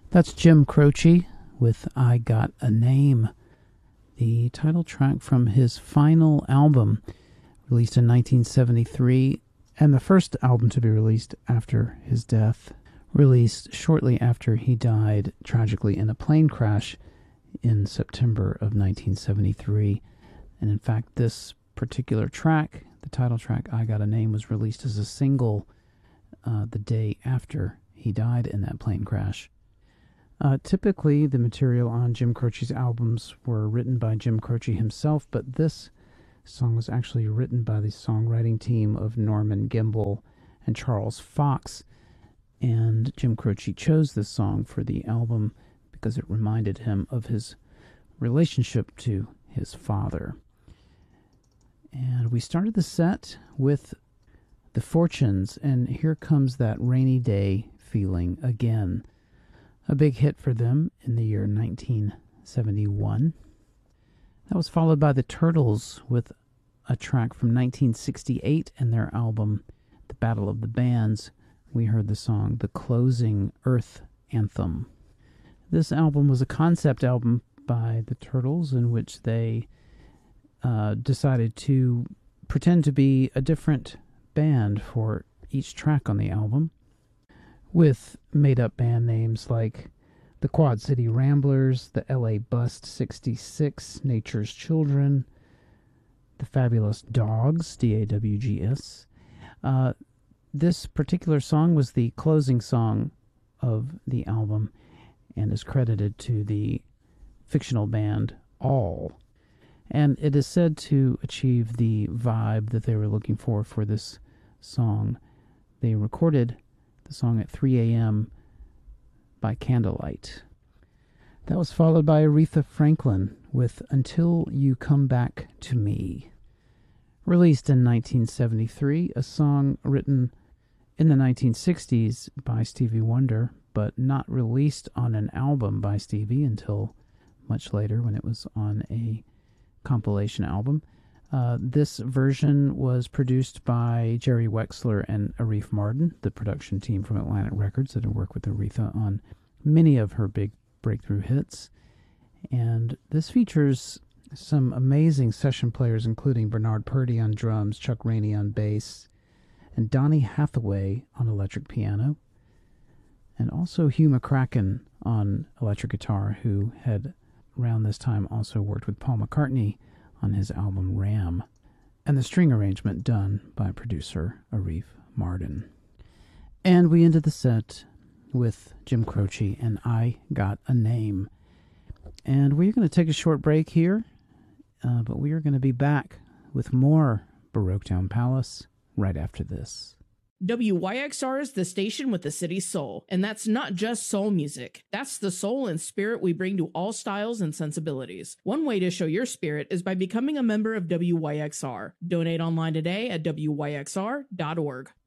That's Jim Croce with I Got a Name, the title track from his final album, released in 1973, and the first album to be released after his death, released shortly after he died tragically in a plane crash in September of 1973. And in fact, this particular track, the title track, I Got a Name, was released as a single the day after he died in that plane crash. Typically, the material on Jim Croce's albums were written by Jim Croce himself, but this song was actually written by the songwriting team of Norman Gimbel and Charles Fox. And Jim Croce chose this song for the album because it reminded him of his relationship to his father. And we started the set with The Fortunes, and here comes that rainy day feeling again. A big hit for them in the year 1971. That was followed by the Turtles with a track from 1968 and their album, The Battle of the Bands. We heard the song The Closing Earth Anthem. This album was a concept album by the Turtles in which they decided to pretend to be a different band for each track on the album, with made-up band names like the Quad City Ramblers, the LA Bust 66, Nature's Children, the Fabulous Dogs, DAWGS. This particular song was the closing song of the album and is credited to the fictional band All. And it is said to achieve the vibe that they were looking for this song. They recorded the song at 3 a.m. by candlelight. That was followed by Aretha Franklin with Until You Come Back to Me. Released in 1973, a song written in the 1960s by Stevie Wonder, but not released on an album by Stevie until much later when it was on a compilation album. This version was produced by Jerry Wexler and Arif Mardin, the production team from Atlantic Records that had worked with Aretha on many of her big breakthrough hits. And this features some amazing session players, including Bernard Purdie on drums, Chuck Rainey on bass, and Donny Hathaway on electric piano, and also Hugh McCracken on electric guitar, who had around this time also worked with Paul McCartney on his album Ram, and the string arrangement done by producer Arif Mardin. And we ended the set with Jim Croce and I Got a Name. And we're going to take a short break here, but we are going to be back with more Baroketown Palace right after this. WYXR is the station with the city's soul, and that's not just soul music. That's the soul and spirit we bring to all styles and sensibilities. One way to show your spirit is by becoming a member of WYXR. Donate online today at WYXR.org.